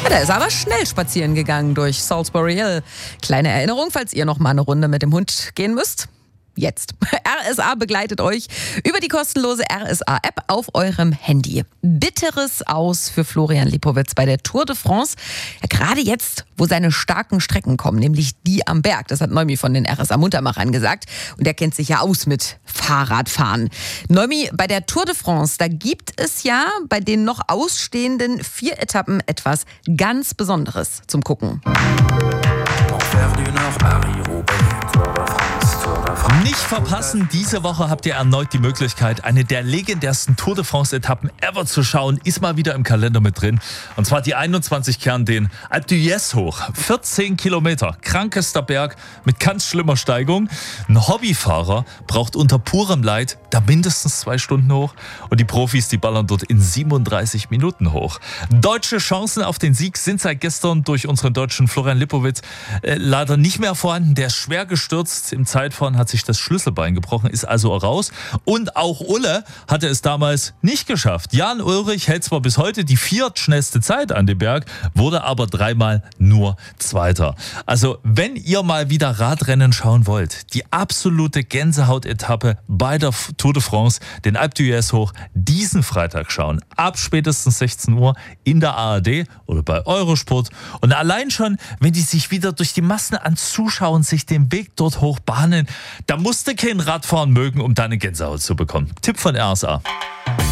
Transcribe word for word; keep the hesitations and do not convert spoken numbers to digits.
Ja, der ist aber schnell spazieren gegangen durch Salisbury Hill. Kleine Erinnerung, falls ihr noch mal eine Runde mit dem Hund gehen müsst. Jetzt. R S A begleitet euch über die kostenlose R S A-App auf eurem Handy. Bitteres Aus für Florian Lipowitz bei der Tour de France. Ja, gerade jetzt, wo seine starken Strecken kommen, nämlich die am Berg. Das hat Neumi von den R S A-Muntermachern gesagt. Und der kennt sich ja aus mit Fahrradfahren. Neumi, bei der Tour de France, da gibt es ja bei den noch ausstehenden vier Etappen etwas ganz Besonderes zum Gucken. Nicht verpassen, diese Woche habt ihr erneut die Möglichkeit, eine der legendärsten Tour de France-Etappen ever zu schauen. Ist mal wieder im Kalender mit drin. Und zwar die einundzwanzig Kern den Alpe d'Huez hoch. vierzehn Kilometer, krankester Berg mit ganz schlimmer Steigung. Ein Hobbyfahrer braucht unter purem Leid da mindestens zwei Stunden hoch. Und die Profis, die ballern dort in siebenunddreißig Minuten hoch. Deutsche Chancen auf den Sieg sind seit gestern durch unseren deutschen Florian Lipowitz äh, leider nicht mehr vorhanden. Der ist schwer gestürzt. Im Zeitfahren hat sich das Schlüsselbein gebrochen, ist also raus. Und auch Ulle hatte es damals nicht geschafft. Jan Ullrich hält zwar bis heute die viertschnellste Zeit an dem Berg, wurde aber dreimal nur Zweiter. Also wenn ihr mal wieder Radrennen schauen wollt, die absolute Gänsehaut-Etappe bei der Tour de France, den Alpe d'Huez hoch, diesen Freitag schauen. Ab spätestens sechzehn Uhr in der A R D oder bei Eurosport. Und allein schon, wenn die sich wieder durch die Massen an Zuschauern sich den Weg dort hoch bahnen, da musst du kein Radfahren mögen, um deine Gänsehaut zu bekommen. Tipp von R S A.